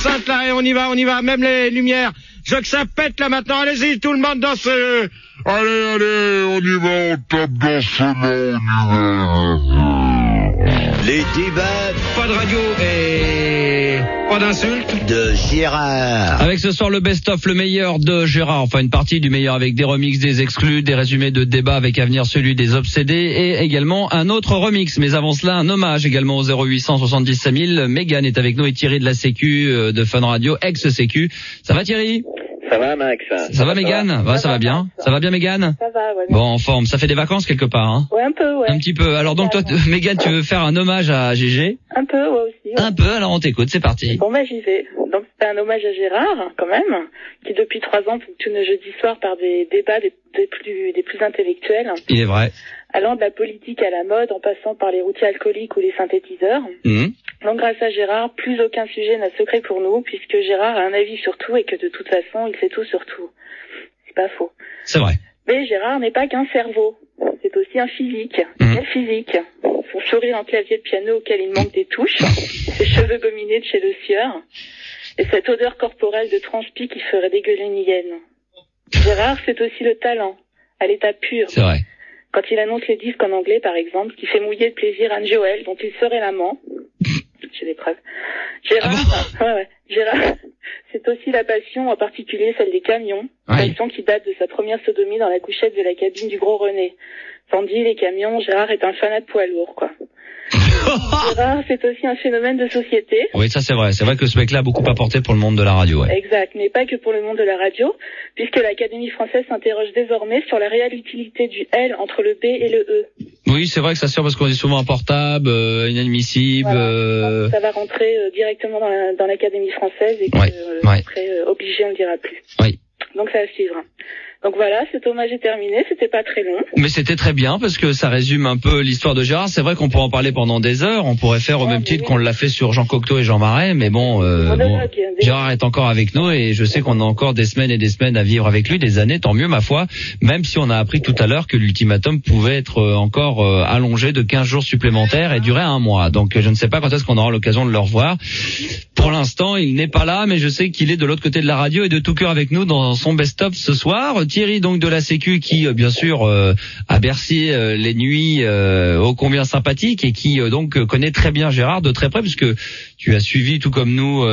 l'enceinte là et on y va, même les lumières. Je veux que ça pète là maintenant, allez-y, tout le monde danse. Allez, on y va, on tape dans ce Les débats, pas de radio et pas d'insultes de Gérard. Avec ce soir le best-of, le meilleur de Gérard, enfin une partie du meilleur avec des remixes, des exclus, des résumés de débats avec à venir celui des obsédés et également un autre remix. Mais avant cela, un hommage également au 0870 5000. Mégane est avec nous et Thierry de la Sécu de Fun Radio, ex-Sécu. Ça va Thierry ? Ça va Max? Ça va Mégane? Ça va bien. Ça va bien Mégane? Ça va, ouais. Bon, en forme. Ça fait des vacances quelque part, hein? Ouais, un peu, ouais. Un petit peu. Alors donc toi, Mégane, tu veux faire un hommage à GG? Un peu, ouais aussi. Ouais. Un peu, alors on t'écoute, c'est parti. Bon, bah j'y vais. Donc c'est un hommage à Gérard, quand même, qui depuis 3 ans fonctionne le jeudi soir par des débats des plus intellectuels. Il est vrai. Allant de la politique à la mode, en passant par les routiers alcooliques ou les synthétiseurs. Donc grâce à Gérard, plus aucun sujet n'a secret pour nous, puisque Gérard a un avis sur tout et que de toute façon, il sait tout sur tout. C'est pas faux. C'est vrai. Mais Gérard n'est pas qu'un cerveau. C'est aussi un physique. Quel physique? Son sourire en clavier de piano auquel il manque des touches, ses cheveux gominés de chez Le Sieur, et cette odeur corporelle de transpi qui ferait dégueuler une hyène. Gérard, c'est aussi le talent, à l'état pur. C'est vrai. Quand il annonce les disques en anglais, par exemple, qui fait mouiller de plaisir Anne Joël, dont il serait l'amant. J'ai des preuves. Gérard, Gérard, c'est aussi la passion, en particulier celle des camions. Passion qui date de sa première sodomie dans la couchette de la cabine du Gros René. Tandis les camions, Gérard est un fanat de poids lourd, quoi. Gérard, c'est aussi un phénomène de société. Oui, ça c'est vrai. C'est vrai que ce mec-là a beaucoup apporté pour le monde de la radio. Ouais. Exact, mais pas que pour le monde de la radio, puisque l'Académie française s'interroge désormais sur la réelle utilité du L entre le B et le E. Oui, c'est vrai que ça sert parce qu'on dit souvent un portable, inadmissible. Voilà. Ça va rentrer directement dans l'Académie française et que après, obligé, on ne le dira plus. Oui. Donc ça va suivre. Donc voilà, cet hommage est terminé, c'était pas très long. Mais c'était très bien parce que ça résume un peu l'histoire de Gérard. C'est vrai qu'on pourrait en parler pendant des heures, on pourrait faire au même titre qu'on l'a fait sur Jean Cocteau et Jean Marais, mais bon, Gérard est encore avec nous et je sais qu'on a encore des semaines et des semaines à vivre avec lui, des années, tant mieux ma foi, même si on a appris tout à l'heure que l'ultimatum pouvait être encore allongé de 15 jours supplémentaires et durer 1 mois. Donc je ne sais pas quand est-ce qu'on aura l'occasion de le revoir. Pour l'instant, il n'est pas là, mais je sais qu'il est de l'autre côté de la radio et de tout cœur avec nous dans son best-of ce soir. Thierry donc de la Sécu qui bien sûr a bercé les nuits ô combien sympathiques et qui donc connaît très bien Gérard de très près puisque tu as suivi tout comme nous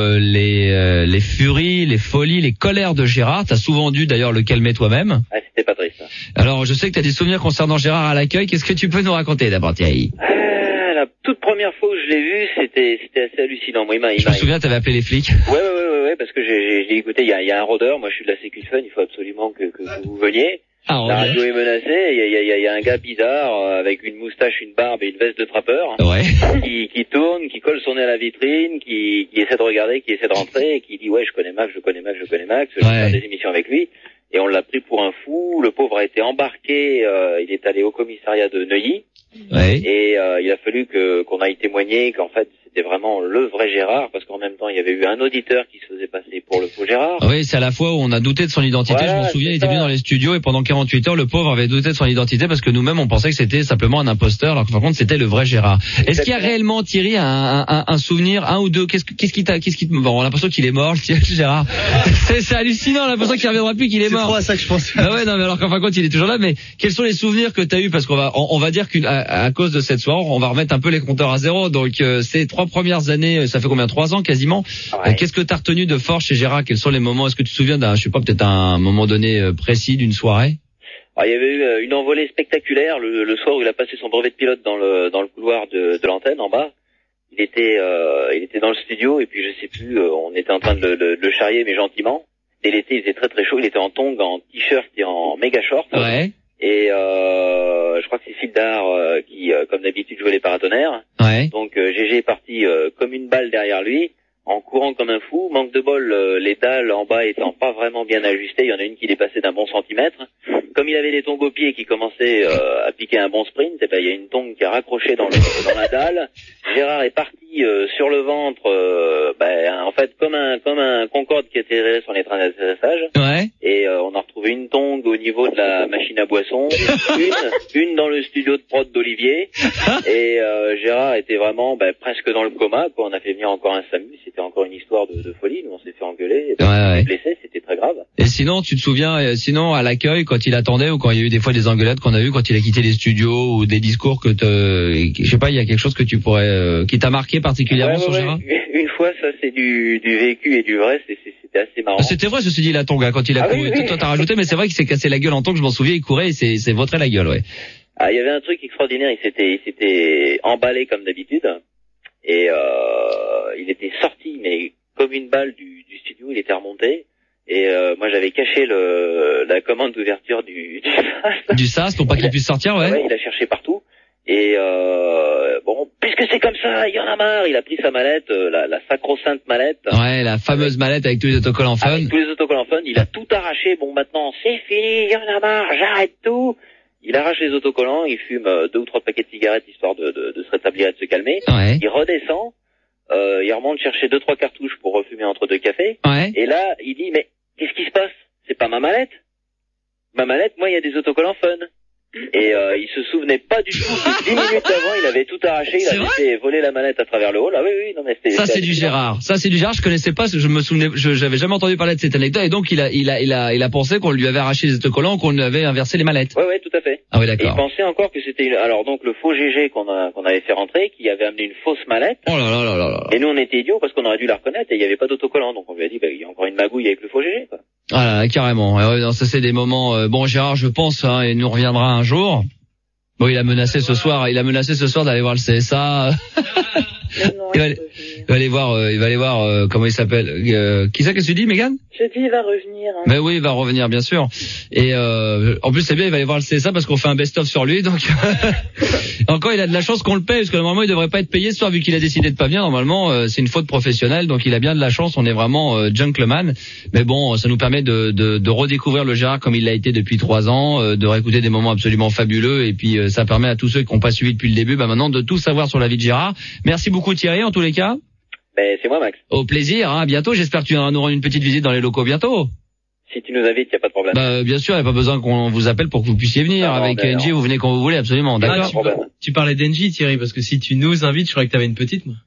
les furies, les folies, les colères de Gérard. T'as souvent dû d'ailleurs le calmer toi-même. Ah, c'était pas triste. Alors je sais que tu as des souvenirs concernant Gérard à l'accueil. Qu'est-ce que tu peux nous raconter d'abord Thierry? La toute première fois où je l'ai vu, c'était assez hallucinant. Moi, je me souviens, t'avais appelé les flics. Ouais, parce que j'ai écouté, il y a un rôdeur, moi je suis de la Sécu Fun, il faut absolument que vous veniez. La radio est menacée, il y a un gars bizarre, avec une moustache, une barbe et une veste de trappeur. Ouais. qui tourne, qui colle son nez à la vitrine, qui essaie de regarder, qui essaie de rentrer, et qui dit ouais, je connais Max, je vais faire des émissions avec lui. Et on l'a pris pour un fou, le pauvre a été embarqué, il est allé au commissariat de Neuilly. Ouais. Et il a fallu qu'on aille témoigner qu'en fait c'était vraiment le vrai Gérard, parce qu'en même temps il y avait eu un auditeur qui se faisait passer pour le faux Gérard. Oui, c'est à la fois où on a douté de son identité. Voilà, je m'en souviens, il était venu dans les studios et pendant 48 heures le pauvre avait douté de son identité parce que nous-mêmes on pensait que c'était simplement un imposteur alors que par contre c'était le vrai Gérard. Est-ce qu'il y a réellement Thierry un souvenir, un ou deux? Qu'est-ce qui bon, on a l'impression qu'il est mort, Gérard. C'est hallucinant, on a l'impression qu'il reviendra plus, qu'il est mort. C'est trop à ça que je pense. Ah ouais, non mais alors qu'en fin de compte il est toujours là. Mais quels sont les souvenirs que t'as eu? Parce on va dire qu'à cause de cette soirée on va remettre un peu les compteurs à zéro. Donc ces 3 premières années, ça fait combien? 3 ans quasiment. Ouais. Qu'est-ce que t'as retenu de fort chez Gérard? Quels sont les moments? Est-ce que tu te souviens d'un, je sais pas, peut-être un moment donné précis d'une soirée? Alors, il y avait eu une envolée spectaculaire le soir où il a passé son brevet de pilote dans le couloir de l'antenne en bas. Il était dans le studio et puis je sais plus, on était en train de le charrier mais gentiment. Dès l'été, il faisait très très chaud, il était en tongs, en t-shirt et en méga short. Ouais. Et je crois que c'est Sildar qui, comme d'habitude, jouait les paratonnerres. Ouais. Donc GG est parti comme une balle derrière lui, en courant comme un fou. Manque de bol, les dalles en bas étant pas vraiment bien ajustées. Il y en a une qui dépassait d'un bon centimètre. Comme il avait les tongs aux pieds qui commençaient à piquer un bon sprint, et ben il y a une tongue qui a raccroché dans la dalle. Gérard est parti sur le ventre, en fait comme un Concorde qui atterrait sur les trains d'atterrissage. Ouais. Et on a retrouvé une tongue au niveau de la machine à boisson, une dans le studio de prod d'Olivier, et Gérard était vraiment presque dans le coma, quoi. On a fait venir encore un SAMU, c'était encore une histoire de folie, nous on s'est fait engueuler, on s'est blessé, c'était très grave. Et sinon, tu te souviens, sinon à l'accueil, quand il attendait, ou quand il y a eu des fois des engueulades qu'on a eu quand il a quitté les studios, ou des discours que je sais pas, il y a quelque chose que tu pourrais, qui t'a marqué particulièrement sur Gérard? Une fois, ça c'est du vécu et du vrai, c'était assez marrant. C'était vrai, ceci dit, la tongue, quand il a couru. Oui. Toi, t'as rajouté, mais c'est vrai qu'il s'est cassé la gueule en tongue, je m'en souviens, il courait, et c'est vautré la gueule, ouais. Ah, il y avait un truc extraordinaire, il s'était emballé comme d'habitude, et il était sorti, mais comme une balle du studio, il était remonté, et moi j'avais caché la commande d'ouverture du SAS. Du SAS, pour pas qu'il puisse sortir, ouais. Ouais, il a cherché partout. Et puisque c'est comme ça, il y en a marre. Il a pris sa mallette, la sacro-sainte mallette. Ouais, la fameuse mallette avec tous les autocollants fun. Avec tous les autocollants fun, il a tout arraché. Bon, maintenant, c'est fini, il y en a marre, j'arrête tout. Il arrache les autocollants, il fume 2 ou 3 paquets de cigarettes histoire de se rétablir et de se calmer. Ouais. Il redescend, il remonte chercher 2-3 cartouches pour refumer entre 2 cafés. Ouais. Et là, il dit, mais qu'est-ce qui se passe? C'est pas ma mallette. Ma mallette, moi, il y a des autocollants fun. Et il se souvenait pas du tout que 10 minutes avant, il avait tout arraché, il avait fait voler la mallette à travers le hall. Ah oui, non mais c'était... Ça c'est du Gérard. Ça c'est du Gérard, je connaissais pas, je me souvenais, j'avais jamais entendu parler de cette anecdote, et donc il a pensé qu'on lui avait arraché les autocollants, qu'on lui avait inversé les mallettes. Ouais, tout à fait. Ah oui, Et d'accord. il pensait encore que c'était alors donc le faux GG qu'on avait fait rentrer, qui avait amené une fausse mallette. Oh là là là là là. Et nous on était idiots parce qu'on aurait dû la reconnaître et il y avait pas d'autocollant, donc on lui a dit, il y a encore une magouille avec le faux GG, quoi. Ah là, carrément. Ouais, non, ça c'est des moments, bon Gérard, je pense, il nous reviendra un jour. Bon, il a menacé ce soir d'aller voir le CSA. Il va aller voir, comment il s'appelle, qui ça, qu'est-ce que tu dis, Mégane? Je dis, il va revenir. Hein. Mais oui, il va revenir, bien sûr. Et, en plus, c'est bien, il va aller voir le CSA parce qu'on fait un best-of sur lui, donc, encore, il a de la chance qu'on le paye, parce que normalement, il devrait pas être payé ce soir, vu qu'il a décidé de pas venir. Normalement, c'est une faute professionnelle, donc il a bien de la chance, on est vraiment, gentleman. Mais bon, ça nous permet de redécouvrir le Gérard comme il l'a été depuis 3 ans, de réécouter des moments absolument fabuleux, et puis, ça permet à tous ceux qui n'ont pas suivi depuis le début, maintenant, de tout savoir sur la vie de Gérard. Merci beaucoup, Thierry, en tous les cas. C'est moi, Max. Au plaisir, hein, à bientôt. J'espère que tu viendras nous rendre une petite visite dans les locaux bientôt. Si tu nous invites, y a pas de problème. Bien sûr, il n'y a pas besoin qu'on vous appelle pour que vous puissiez venir. Avec NJ, vous venez quand vous voulez, absolument. D'accord. Tu parlais d'NJ, Thierry, parce que si tu nous invites, je croyais que tu avais une petite, moi.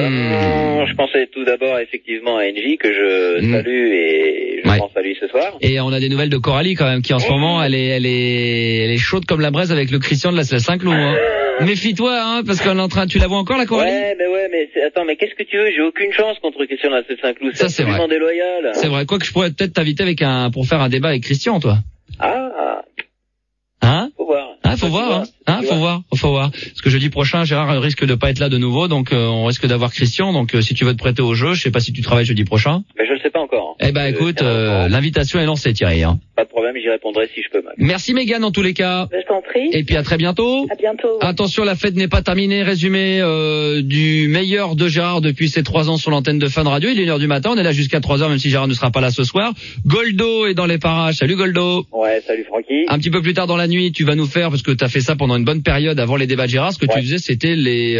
Je pensais tout d'abord effectivement à NJ, que je salue, et je pense à lui ce soir. Et on a des nouvelles de Coralie quand même, qui en ce moment, elle est chaude comme la braise avec le Christian de la Saint-Cloud. Hein. Méfie-toi, hein, parce qu'on est en train, tu la vois encore, la Coralie? Attends, mais qu'est-ce que tu veux? J'ai aucune chance contre Christian de la Saint-Cloud. C'est absolument déloyal. C'est vrai. Quoi que je pourrais peut-être t'inviter pour faire un débat avec Christian, toi. Ah. Hein? Faut voir. Ah, faut voir, hein. Faut voir. Parce que jeudi prochain, Gérard risque de pas être là de nouveau, donc on risque d'avoir Christian. Donc si tu veux te prêter au jeu, je sais pas si tu travailles jeudi prochain. Mais je le sais pas encore. Eh ben écoute, l'invitation est lancée, Thierry. Hein. Pas de problème, j'y répondrai si je peux. Max. Merci Mégane en tous les cas. Je t'en prie. Et puis à très bientôt. À bientôt. Attention, la fête n'est pas terminée. Résumé du meilleur de Gérard depuis ses 3 ans sur l'antenne de Fun Radio. Il est 1h du matin, on est là jusqu'à 3h, même si Gérard ne sera pas là ce soir. Goldo est dans les parages. Salut Goldo. Ouais, salut Francky. Un petit peu plus tard dans la nuit, tu vas nous faire, parce que tu as fait ça pendant une bonne période avant les débats de Gérard, ce que tu faisais, c'était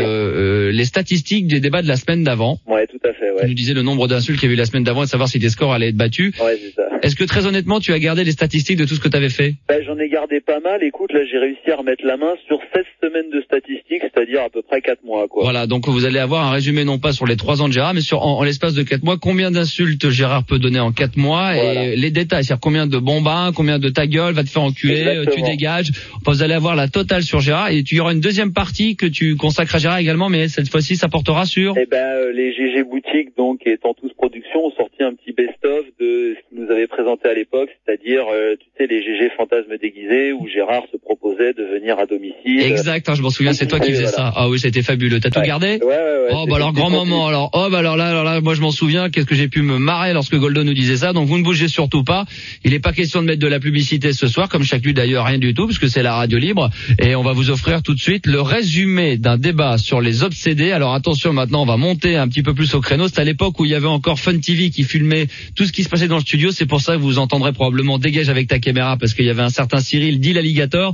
les statistiques des débats de la semaine d'avant. Ouais, tout à fait, ouais. Tu nous disais le nombre d'insultes qu'il y a eu la semaine d'avant et savoir si tes scores allaient être battus. Ouais, c'est ça. Est-ce que très honnêtement, tu as gardé les statistiques de tout ce que tu avais fait? J'en ai gardé pas mal. Écoute, là, j'ai réussi à remettre la main sur 16 semaines de statistiques, c'est-à-dire à peu près 4 mois, quoi. Voilà, donc vous allez avoir un résumé non pas sur les 3 ans de Gérard, mais sur en l'espace de 4 mois, combien d'insultes Gérard peut donner en 4 mois, et les détails, c'est-à-dire combien de bombins, combien de ta gueule, va te faire enculer, tu dégages. Enfin, vous allez avoir la totale sur Gérard, et tu y aura une deuxième partie que tu consacres à Gérard également, mais cette fois-ci, ça portera sur... les GG boutiques, donc, et Tantous Productions, ont sorti un petit best-of de ce qu'ils nous avaient présenté à l'époque, c'est-à-dire, tu sais, les GG fantasmes déguisés, où Gérard se proposait de venir à domicile. Exact, je m'en souviens, c'est toi qui faisais ça. Ah oui, c'était fabuleux. T'as tout gardé? Ouais. Oh, alors, grand moment, alors. Oh, alors là, moi, je m'en souviens, qu'est-ce que j'ai pu me marrer lorsque Goldo nous disait ça. Donc, vous ne bougez surtout pas. Il n'est pas question de mettre de la publicité ce soir, comme chaque nuit d'ailleurs, rien du tout, puisque c'est la radio libre. Et on va vous offrir tout de suite le résumé d'un débat sur les obsédés. Alors, attention, maintenant, on va monter un petit peu plus au créneau. C'est à l'époque où il y avait encore Fun TV qui filmait tout ce qui se passait dans le studio. C'est pour ça que vous entendrez probablement dégage avec ta caméra, parce qu'il y avait un certain Cyril dit l'alligator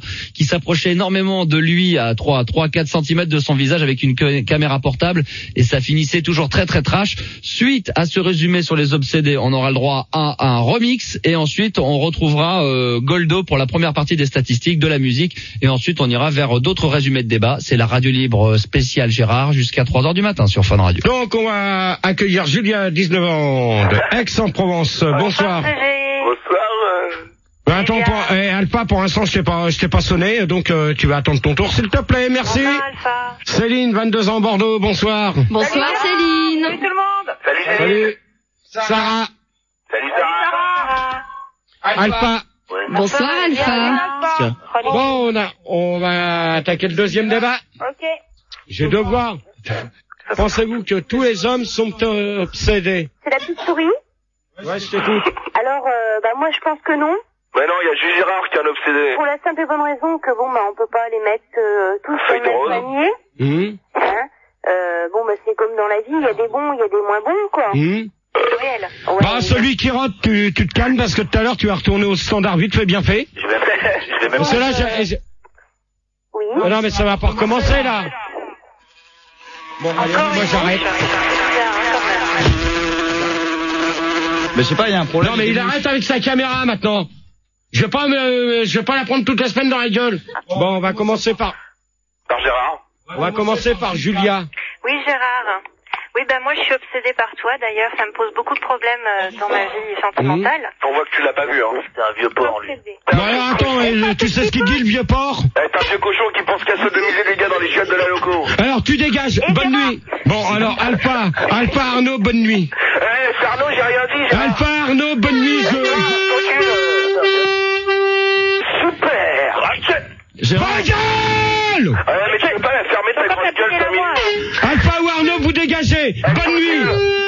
qui s'approchait énormément de lui à 3-4 cm de son visage avec une caméra portable, et ça finissait toujours très très trash. Suite à ce résumé sur les obsédés, on aura le droit à un remix, et ensuite on retrouvera Goldo pour la première partie des statistiques, de la musique, et ensuite on ira vers d'autres résumés de débat. C'est la radio libre spéciale Gérard jusqu'à 3h du matin sur Fun Radio. Donc on va accueillir Julia, 19 ans, de Aix-en-Provence. Bonsoir. Attends, Alpha, pour l'instant, je t'ai pas sonné, donc tu vas attendre ton tour, s'il te plaît, merci. Bonsoir, Alpha. Céline, 22 ans, Bordeaux, bonsoir. Bonsoir Céline. Salut tout le monde. Salut. Sarah. Salut Sarah. Alpha. Bonsoir Alpha. Bon, on va attaquer le deuxième débat. Ok. J'ai deux voix. Pensez-vous que tous les hommes sont obsédés? C'est la petite souris? Ouais, je t'écoute. Alors, moi je pense que non. Mais non, il y a juste Gérard qui est un obsédé. Pour la simple et bonne raison que on peut pas les mettre tous sur le même panier. Hein? C'est comme dans la vie, il y a des bons, il y a des moins bons, quoi. C'est réel. Ouais, Bah, celui qui rate, tu te calmes parce que tout à l'heure tu vas retourner au standard vite fait bien fait. Je vais même Parce que là, Oui. non, mais ça va pas recommencer, là. Bon, allez, moi j'arrête. Mais je sais pas, il y a un problème. Non, mais il arrête avec sa caméra maintenant. Je vais pas la prendre toute la semaine dans la gueule. Bon, on va commencer par Gérard. On va commencer par Julia. Oui, Gérard. Oui, moi je suis obsédée par toi. D'ailleurs, ça me pose beaucoup de problèmes dans ma vie sentimentale. On voit que tu l'as pas vu, hein. C'est un vieux porc, lui. Bon, alors attends, tu sais ce qu'il dit, le vieux porc? T'es un vieux cochon qui pense qu'à sodomiser les gars dans les chiottes de la loco. Alors tu dégages, bonne nuit. Bon, alors Alpha Arnaud, bonne nuit. C'est Arnaud, j'ai rien dit. Alpha Arnaud, bonne nuit. Super. Ma gueule! Mais tu peux pas la fermer ta grande gueule, Tommy. Alpha ou Arnaud, vous dégagez. Bonne nuit.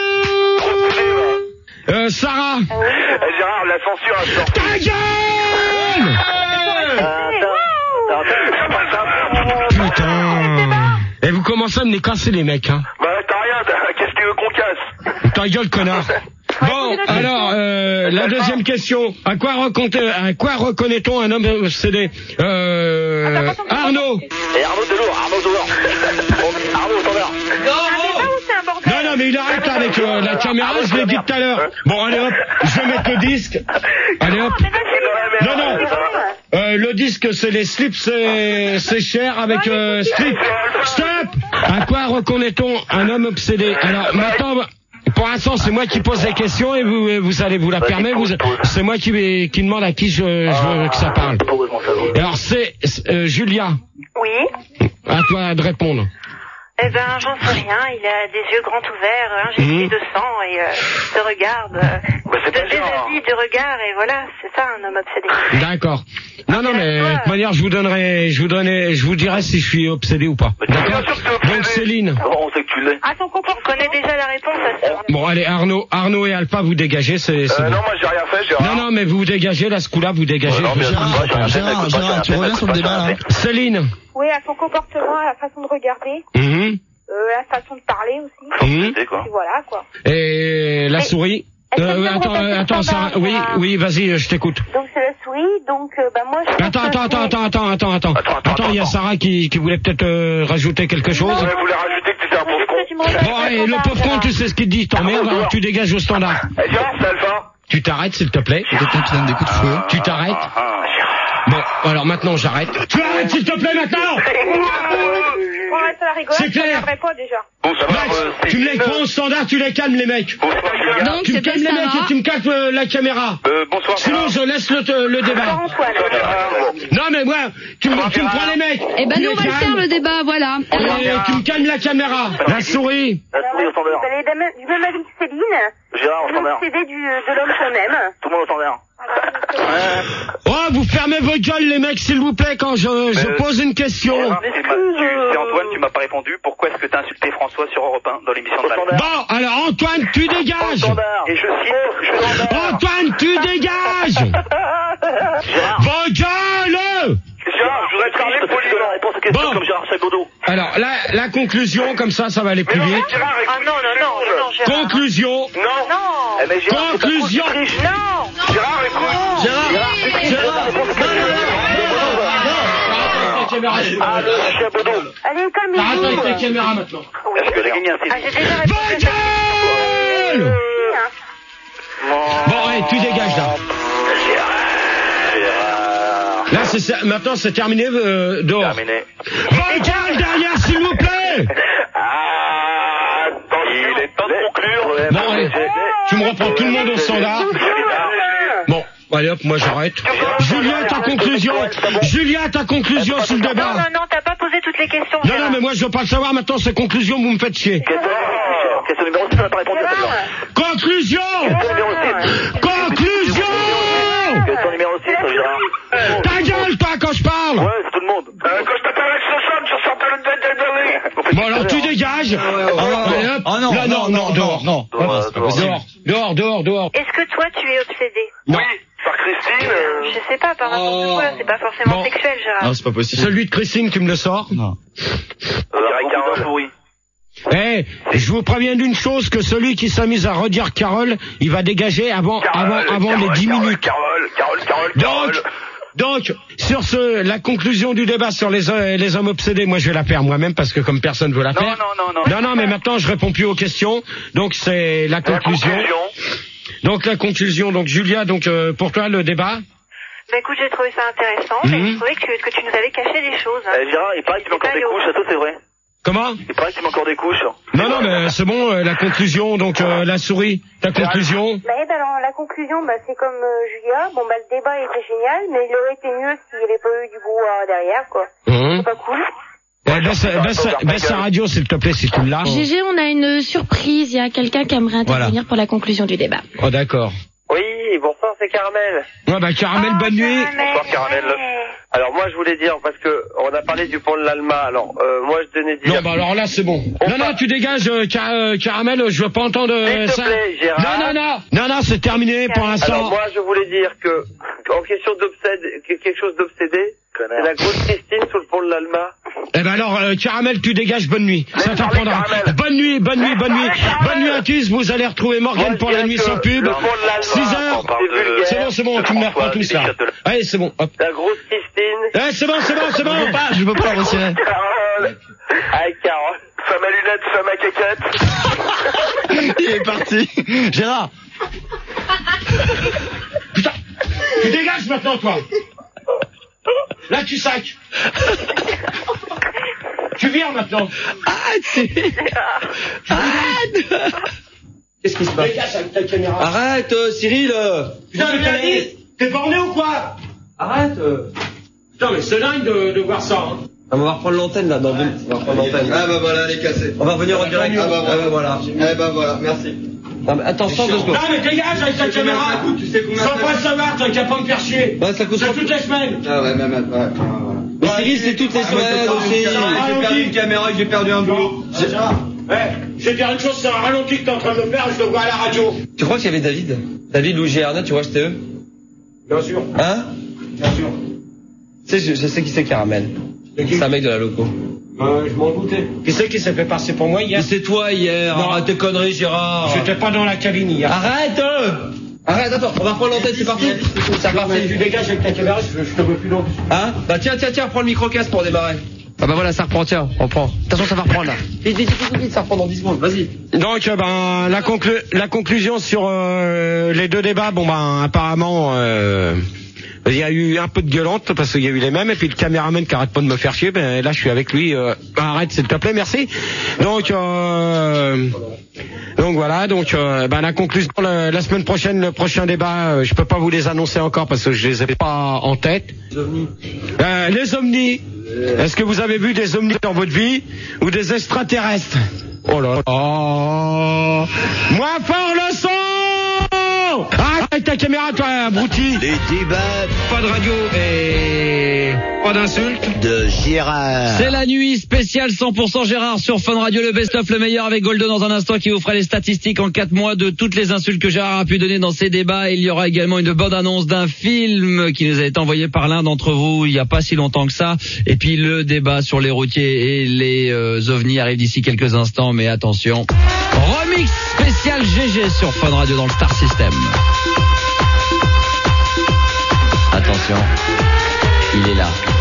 Sarah. Gérard, la censure a sorti. Ta gueule! Putain. Et vous commencez à me les casser, les mecs, hein. Bah, t'as rien, qu'est-ce que tu veux qu'on casse? Ta gueule, connard. Bon, alors, la deuxième question. À quoi reconnaît-on un homme obsédé? Arnaud. Et Arnaud Delors. Arnaud, standard. Non, mais il arrête avec la caméra, je l'ai dit tout à l'heure. Bon, allez hop, je vais mettre le disque. Allez hop. Non. Le disque, c'est les slips, c'est cher avec slip. Stop. À quoi reconnaît-on un homme obsédé? Alors, maintenant, pour l'instant, c'est moi qui pose les questions et vous allez vous la permettre. C'est moi qui demande à qui je veux que ça parle. Alors, c'est Julia. Oui. À toi de répondre. Eh ben, j'en sais rien. Il a des yeux grands ouverts, injectés de sang et te regarde. De déshabille de regard et voilà, c'est ça un homme obsédé. D'accord. Non, mais de toute manière, je vous dirai si je suis obsédé ou pas. D'accord. Donc Céline. On sait que tu l'es. À ton comportement, on connaît déjà la réponse à ça. Bon, allez, Arnaud et Alpha, vous dégagez, c'est bon. Non, moi j'ai rien fait, Gérard. Non, mais vous dégagez, là, ce coup-là, vous dégagez. Gérard, tu reviens sur le débat, là. Céline. Oui, à son comportement, à la façon de regarder. La façon de parler aussi. Et voilà, quoi. Et la souris. Attends, Sarah. Oui, vas-y, je t'écoute. Donc c'est la souris, donc moi je... Attends, il y a Sarah qui voulait peut-être rajouter quelque chose. Elle voulait rajouter que tu étais un pauvre con. Bon, allez, le pauvre con, tu sais ce qu'il dit, t'emmerdes, alors tu dégages au standard. Gérard, c'est Alpha. Tu t'arrêtes, s'il te plaît. Quelqu'un qui donne des coups de feu. Tu t'arrêtes. Bon, alors maintenant j'arrête. Tu arrêtes, s'il te plaît, maintenant. On arrête la rigolade, c'est clair. Pas déjà. Bon, ça va, tu me les prends au standard, tu les calmes, les mecs. Donc Tu me calmes les mecs et tu me casses la caméra. Bonsoir. Sinon je laisse le débat. Non mais moi, tu me prends les mecs. Eh ben nous on va le faire le débat, voilà. Et tu me calmes la caméra. La souris. La souris au standard. Vous allez du même avis que Céline. Gérard au standard. Obsédé de l'homme qu'on aime. Tout le monde au standard. Oh, vous fermez vos gueules, les mecs, s'il vous plaît, quand je pose une question. C'est Antoine, tu m'as pas répondu. Pourquoi est-ce que t'as insulté François sur Europe 1 dans l'émission de Val? Bon, alors Antoine, tu dégages. Et je cite, Antoine, tu dégages. Vos gueules. Gérard, je voudrais te parler de polie de la réponse aux questions comme Gérard Chagodo. Alors, la conclusion, comme ça va aller plus vite. Ah non, Gérard. Conclusion. Non. Conclusion. Non. Gérard, écoute. Gérard. caméra. Allez, Chabaudon. Allez, calmez-vous. Arrête avec ta caméra maintenant. Est-ce que j'ai gagné un Ah, CD? j'ai déjà répondu. Gueule! Bon, allez, tu dégages là. Gérard. Là, maintenant, c'est terminé, dehors. Terminé. Va gueule derrière, s'il vous plaît! Ah, il est temps de conclure. Bon, allez, tu me reprends tout le monde au standard. Bon, allez hop, moi j'arrête. Julien, ta conclusion. Julien, ta conclusion sur le débat. Non, t'as pas posé toutes les questions. Non, mais moi je veux pas le savoir, maintenant c'est conclusion, vous me faites chier. Question numéro 6, on n'a pas répondu à celle-là. Conclusion! Question numéro 6. Conclusion! Question numéro 6, Gérard. Ta gueule, toi, quand je parle! Ouais, c'est tout le monde. Quand je t'appelle avec ce somme, je sors pas le tête de Berlin. Bon, alors tu dégages. Allez, hop. Oh non, Là, non, dehors. non. Dehors. Est-ce que toi, tu es obsédé? Non. Par Christine. Je sais pas, par rapport à quoi. C'est pas forcément Bon. sexuel, Gérard. Non, c'est pas possible. Celui de Christine, tu me le sors? Non. Oui. Eh, je vous préviens d'une chose, que celui qui s'amuse à redire Carole, il va dégager avant les 10 minutes. Carole. Donc, sur la conclusion du débat sur les hommes obsédés, moi je vais la faire moi-même parce que comme personne veut la faire. Non, mais maintenant je réponds plus aux questions. Donc c'est la conclusion. Donc la conclusion. Donc Julia, pour toi le débat. Bah écoute, j'ai trouvé ça intéressant, mais je trouvais que tu nous avais caché des choses. Gérard, il paraît qu'il manque encore des couches, ça c'est vrai. Comment? Il paraît qu'il manque encore des couches. Non, mais c'est bon, la conclusion, donc la souris, ta conclusion. Bah alors la conclusion, c'est comme Julia. Bon, le débat était génial, mais il aurait été mieux s'il n'y avait pas eu du brouhaha derrière, quoi. C'est pas cool. Baisse la radio, s'il te plaît, si tu l'as. GG, on a une surprise. Il y a quelqu'un qui aimerait intervenir pour la conclusion du débat. Oh, d'accord. Oui, bonsoir, c'est Caramel. Ouais, Caramel, bonne nuit. Bonsoir, Caramel. Alors, moi, je voulais dire, parce que on a parlé du pont de l'Alma, alors, moi, je tenais dire... Non, alors là, c'est bon. Non, tu dégages, Caramel, je veux pas entendre ça. S'il te plaît, Gérard. Non, c'est terminé pour l'instant. Alors, moi, je voulais dire que, en question quelque chose d'obsédé, c'est la grosse Christine sur le pont de l'Alma. Eh ben alors, Caramel, tu dégages, bonne nuit. Ça t'apprendra. Bonne nuit. Bonne nuit à tous. Vous allez retrouver Morgane pour la nuit sans pub. 6h. C'est bon, tu me la reprends tout ça. Allez, c'est bon, hop. La grosse Christine. C'est bon. Je veux pas retirer. Carole. Avec Carole. Femme à lunettes, femme à caquette. Il est parti. Gérard. Putain. Tu dégages maintenant, toi. Là, tu sacs. Tu viens maintenant. Arrête. Qu'est-ce qui se passe? Dégage avec ta caméra. Arrête, Cyril. Putain, mais t'es borné ou quoi? Arrête. Putain, mais c'est dingue de voir ça, hein. On va reprendre l'antenne là, dans 2 minutes. On va reprendre l'antenne. Ah bah voilà, elle est cassée. On va revenir en direct. Ah bah voilà. voilà, merci. Non, mais attention 2 secondes. Non, mais dégage avec ta caméra. Tu sais combien Sans pas le savoir, t'as qu'à pas me faire chier. Ouais, ça coûte C'est toutes les semaines. Ah ouais, même voilà. Mais Cyril, c'est toutes les semaines aussi. J'ai perdu une caméra et j'ai perdu un boulot. Je vais dire une chose, c'est un ralenti que t'es en train de me faire, je le vois à la radio. Tu crois qu'il y avait David ou Gernet, tu vois, c'était eux? Bien sûr. Hein? Bien sûr. Tu sais, je sais qui c'est Caramel. C'est un mec de la loco. Je m'en doutais. Qui c'est qui s'est fait passer pour moi hier? C'est toi hier. Non. Arrête tes conneries, Gérard. J'étais pas dans la cabine hier. Arrête! Arrête, attends, on va reprendre l'antenne, c'est parti. C'est reparti. Tu dégages avec ta caméra, je te veux plus long. Hein? Bah tiens, prends le micro-casque pour démarrer. Ah bah voilà, ça reprend, tiens, on prend. Attention, ça va reprendre là. Vite, ça reprend dans 10 secondes, vas-y. Donc, la conclusion sur les deux débats, apparemment, il y a eu un peu de gueulante parce qu'il y a eu les mêmes, et puis le caméraman qui arrête pas de me faire chier, là je suis avec lui, arrête s'il te plaît, merci. Donc voilà, la conclusion la semaine prochaine, le prochain débat, je peux pas vous les annoncer encore parce que je les avais pas en tête. Les ovnis. Est-ce que vous avez vu des ovnis dans votre vie ou des extraterrestres? Oh là là. Moins fort le son. Arrête avec ta caméra, toi, abruti. Les débats Pas de radio et pas d'insultes. de Gérard. C'est la nuit spéciale 100% Gérard sur Fun Radio, le best-of, le meilleur avec Goldo dans un instant qui vous fera les statistiques en 4 mois de toutes les insultes que Gérard a pu donner dans ses débats. Il y aura également une bonne annonce d'un film qui nous a été envoyé par l'un d'entre vous il n'y a pas si longtemps que ça. Et puis le débat sur les routiers et les ovnis arrive d'ici quelques instants, mais attention. Remix spécial GG sur Fun Radio dans le Star System. Attention, il est là.